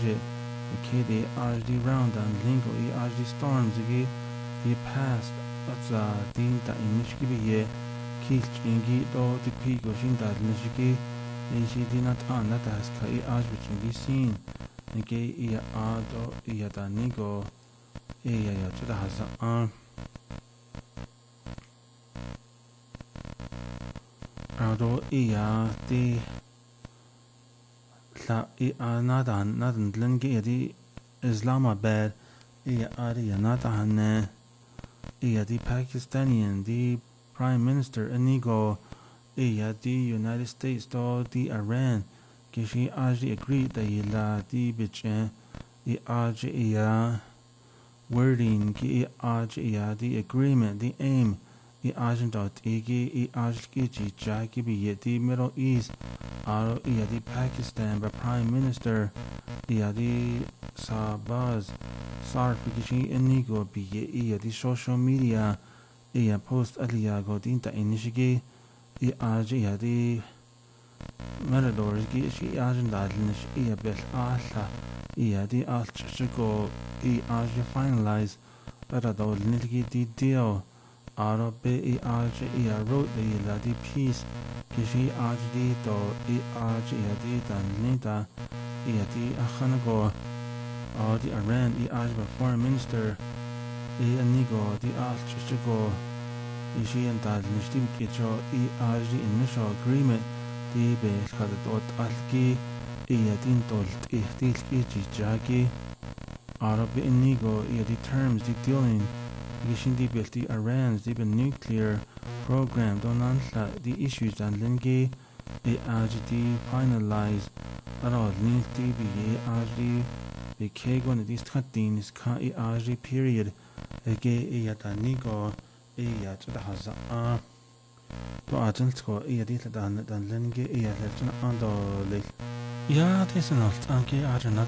Aje, the RD round and lingo RD storms again, the past at the Dinta in Nishkibi, Kilch ingi do the Pigo Shinda Nishiki, and she did not on that as Kai Ashwich in this scene, and gay Ia Ado Iada Nigo, Ea to the Hazan. Ado Ia the La Ia Nadan Nadan Lengi di Islamabad, Ia Adia Natan, Ia the Pakistani, the Prime Minister Inigo, Ia the United States do the Iran, Kishi Aji agreed that Ila the Bichen, the Aji wording, Ki Aji the agreement, the aim. The agent of Igi, Ajki, Jaki, the Middle East, Aro, the Pakistan, by Prime Minister, the Sabaz, Sarpikishi, Inigo, the social media, post Aliago, Dinta, Inishigi, the Aji, the Meladors, Gishi, agent, Adlish, Bel Alta, the Alchigo, Aji finalized, Rado, Nitigi, the deal. Aro be wrote the ladi piece, Kishi Ajdi do Ajdi dan Nita, the Achanago, or the Iran, the Foreign Minister, the Anigo, the Alchigo, Ishi and Dad Nishtim Kicho, Ajdi initial agreement, the Bekadot Alki, Din Dolt, Tilki Jaki, Aro be Inigo, the terms, the dealing. Gishindi built the Iran's the nuclear program donantla the issues and lingi the AGD finalized around nilti be AGD the kegon this cutting is ka AGD period ege yata nigo yat the haza to agensko yadita dan lingi yat ando le ya this not anke